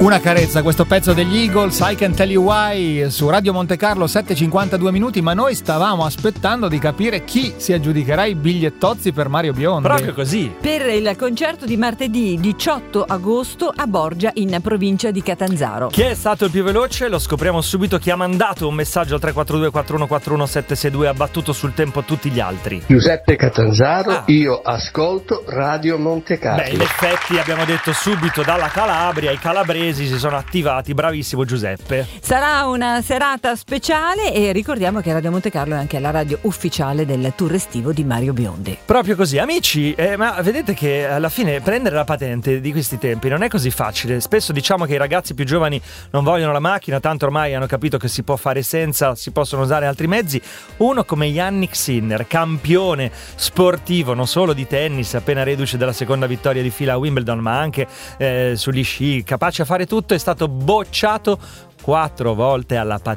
Una carezza, questo pezzo degli Eagles, I Can Tell You Why, su Radio Monte Carlo, 7:52 minuti, ma noi stavamo aspettando di capire chi si aggiudicherà i bigliettozzi per Mario Biondi. Proprio così. Per il concerto di martedì 18 agosto a Borgia, in provincia di Catanzaro. Chi è stato il più veloce? Lo scopriamo subito. Chi ha mandato un messaggio al 342 4141 762 ha battuto sul tempo tutti gli altri. Giuseppe Catanzaro, io ascolto Radio Monte Carlo. Beh, in effetti abbiamo detto subito dalla Calabria, i calabresi si sono attivati, bravissimo Giuseppe. Sarà una serata speciale e ricordiamo che Radio Monte Carlo è anche la radio ufficiale del tour estivo di Mario Biondi. Proprio così, amici, ma vedete che alla fine prendere la patente di questi tempi non è così facile. Spesso diciamo che i ragazzi più giovani non vogliono la macchina, tanto ormai hanno capito che si può fare senza, si possono usare altri mezzi. Uno come Yannick Sinner, campione sportivo non solo di tennis, appena reduce dalla seconda vittoria di fila a Wimbledon, ma anche sugli sci, capace a fare tutto, è stato bocciato 4 volte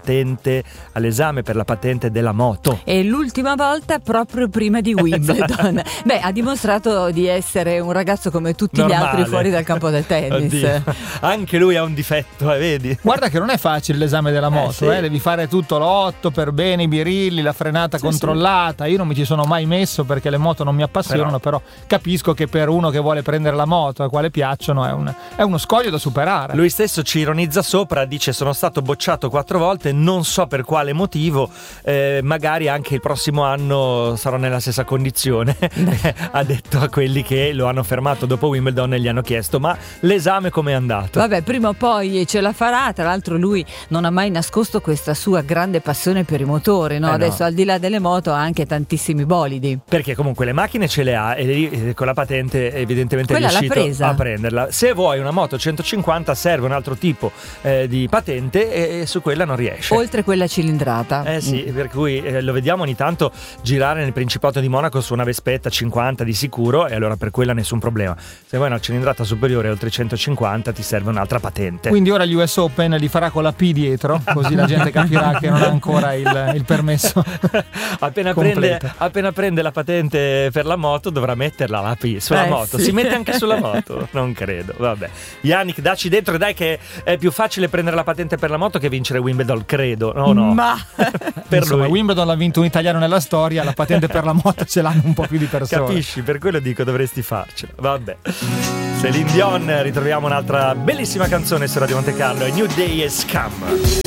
all'esame per la patente della moto. E l'ultima volta proprio prima di Wimbledon. Esatto. Beh, ha dimostrato di essere un ragazzo come tutti normale. Gli altri fuori dal campo del tennis. Oddio. Anche lui ha un difetto, vedi? Guarda che non è facile l'esame della moto, sì. Devi fare tutto l'otto per bene i birilli, la frenata controllata. Io non mi ci sono mai messo perché le moto non mi appassionano, però capisco che per uno che vuole prendere la moto, a quale piacciono, è uno scoglio da superare. Lui stesso ci ironizza sopra, dice: sono stato bocciato 4 volte, non so per quale motivo, magari anche il prossimo anno sarò nella stessa condizione. Ha detto a quelli che lo hanno fermato dopo Wimbledon e gli hanno chiesto: ma l'esame com'è andato? Vabbè, prima o poi ce la farà. Tra l'altro lui non ha mai nascosto questa sua grande passione per i motori, no? Adesso al di là delle moto ha anche tantissimi bolidi, perché comunque le macchine ce le ha e con la patente evidentemente quella è riuscito l'ha presa a prenderla. Se vuoi una moto 150 serve un altro tipo di patente e su quella non riesce, oltre quella cilindrata. Sì, per cui lo vediamo ogni tanto girare nel Principato di Monaco su una Vespetta 50 di sicuro, e allora per quella nessun problema. Se vuoi una cilindrata superiore oltre 150 ti serve un'altra patente. Quindi ora gli US Open li farà con la P dietro, così la gente capirà che non ha ancora il permesso. appena prende la patente per la moto dovrà metterla la P sulla moto. Sì. Si mette anche sulla moto? Non credo. Vabbè, Yannick, dacci dentro, dai, che è più facile prendere la patente per la moto che vincere Wimbledon, credo. No. Ma per insomma, lui Wimbledon l'ha vinto un italiano nella storia, la patente per la moto ce l'hanno un po' più di persone. Capisci? Per quello dico, dovresti farcela. Vabbè. Celine Dion, ritroviamo un'altra bellissima canzone su Radio Monte Carlo, A New Day Has Come.